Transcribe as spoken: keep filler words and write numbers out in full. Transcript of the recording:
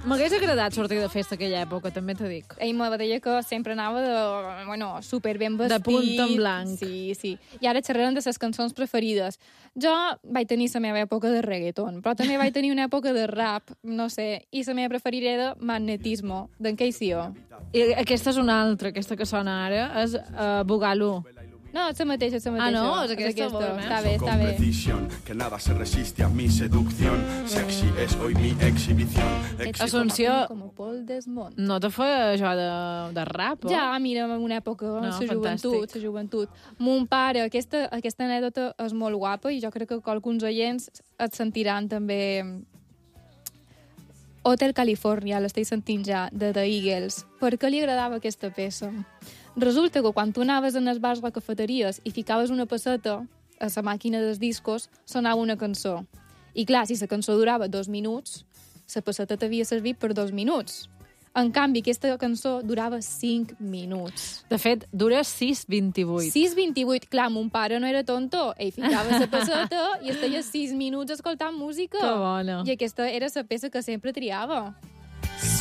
M'hagués agradat sortir de festa aquella època, també t'ho dic. Ell me deia que sempre anava de, bueno, super ben vestit. De punt en blanc. Sí, sí. I ara xerrarem de les cançons preferides. Jo vaig tenir la meva època de reggaeton, però també vaig tenir una època de rap, no sé, i la meva preferida de magnetismo, d'en Casey O. I aquesta és una altra, aquesta que sona ara, és uh, Bugalú. No, és la mateixa, és la mateixa. Ah, no? És aquesta, és aquesta. bona. Està bé, està Con bé. precisión, que nada se resiste a mi seducción. Sexy es hoy mi exhibición. Éxito Asunció, Com a Paul Desmond. no te fa això de, de rap, o? Ja, mira, en una època, No, la joventut, fantàstic. la joventut. Mon pare, aquesta, aquesta anècdota és molt guapa i jo crec que alguns oients et sentiran també. Hotel California, l'estic sentint ja, de The Eagles. Per què li agradava aquesta peça? Resulta que quan tu anaves en els bars o cafeteries i ficaves una passeta a la màquina dels discos, sonava una cançó. I clar, si la cançó durava dos minuts, la passeta t'havia servit per dos minuts. En canvi, aquesta cançó durava cinc minuts. De fet, dura sis vint-i-vuit. sis vint-i-vuit. Clar, mon pare no era tonto. Ell ficava la passeta i estaria sis minuts escoltant música. Que bona. I aquesta era la peça que sempre triava.